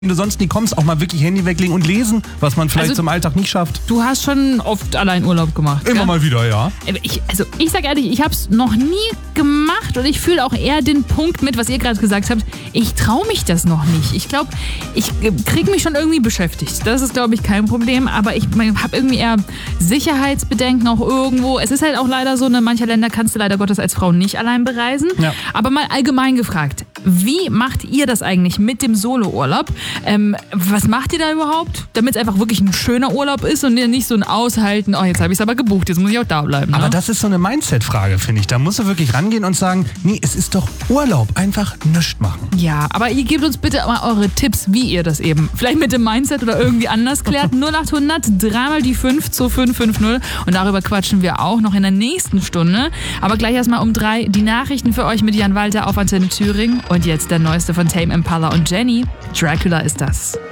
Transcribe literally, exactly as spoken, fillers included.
wenn du sonst nie kommst, auch mal wirklich Handy weglegen und lesen, was man vielleicht Also, zum Alltag nicht schafft. Du hast schon oft allein Urlaub gemacht. Immer gell? mal wieder, ja. Ich, also ich sag ehrlich, ich habe es noch nie gemacht und ich fühle auch eher den Punkt mit, was ihr gerade gesagt habt. Ich traue mich das noch nicht. Ich glaube, ich kriege mich schon irgendwie beschäftigt. Das ist, glaube ich, kein Problem. Aber ich habe irgendwie eher Sicherheitsbedenken auch irgendwo. Es ist halt auch leider so, in mancher Länder kannst du leider Gottes als Frau nicht allein bereisen. Ja. Aber mal allgemein gefragt, wie macht ihr das eigentlich mit dem Solo-Urlaub? Ähm, was macht ihr da überhaupt? Damit es einfach wirklich ein schöner Urlaub ist und nicht so ein Aushalten, oh, jetzt habe ich es aber gebucht, jetzt muss ich auch da bleiben. Ne? Aber das ist so eine Mindset-Frage, finde ich. Da musst du wirklich rangehen und sagen, nee, es ist doch Urlaub, einfach nichts machen. Ja, aber ihr gebt uns bitte mal eure Tipps, wie ihr das eben vielleicht mit dem Mindset oder irgendwie anders klärt. null acht hundert, dreimal die fünf zu fünf fünf null und darüber quatschen wir auch noch in der nächsten Stunde. Aber gleich erstmal um drei die Nachrichten für euch mit Jan Walter auf Antenne Thüringen und jetzt der neueste von Tame Impala und Jenny. Dracula ist das.